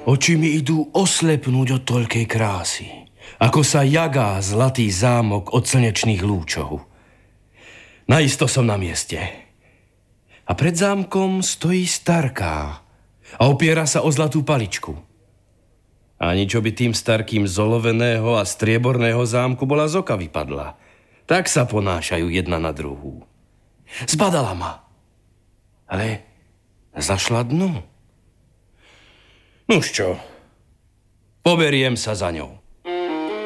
Oči mi idú oslepnúť od toľkej krásy, ako sa jagá zlatý zámok od slnečných lúčov. Naisto som na mieste. A pred zámkom stojí starká a opiera sa o zlatú paličku. Ani čo by tým starkým z oloveného a strieborného zámku bola z oka vypadla. Tak sa ponášajú jedna na druhú. Zbadala ma, ale zašla dnu. Nuž čo, poberiem sa za ňou.